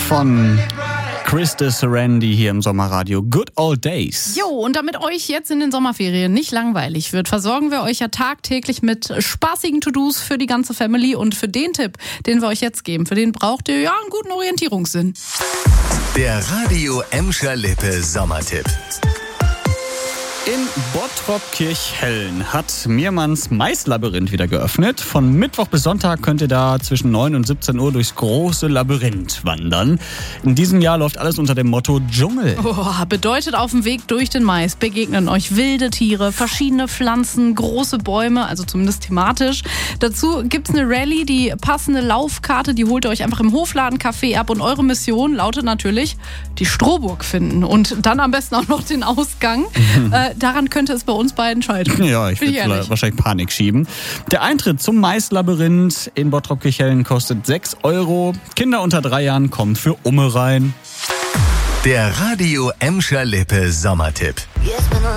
von Chris de Serendi hier im Sommerradio. Good Old Days. Jo, und damit euch jetzt in den Sommerferien nicht langweilig wird, versorgen wir euch ja tagtäglich mit spaßigen To-Dos für die ganze Family. Und für den Tipp, den wir euch jetzt geben, für den braucht ihr ja einen guten Orientierungssinn. Der Radio Emscher Lippe Sommertipp. In Bottrop-Kirchhellen hat Meermanns Maislabyrinth wieder geöffnet. Von Mittwoch bis Sonntag könnt ihr da zwischen 9 und 17 Uhr durchs große Labyrinth wandern. In diesem Jahr läuft alles unter dem Motto Dschungel. Bedeutet, auf dem Weg durch den Mais begegnen euch wilde Tiere, verschiedene Pflanzen, große Bäume, also zumindest thematisch. Dazu gibt's eine Rallye, die passende Laufkarte, die holt ihr euch einfach im Hofladencafé ab. Und eure Mission lautet natürlich, die Strohburg finden und dann am besten auch noch den Ausgang. Daran könnte es bei uns beiden scheitern. Ja, ich würde wahrscheinlich Panik schieben. Der Eintritt zum Maislabyrinth in Bottrop-Kirchhellen kostet 6 €. Kinder unter 3 Jahren kommen für Umme rein. Der Radio Emscher Lippe Sommertipp.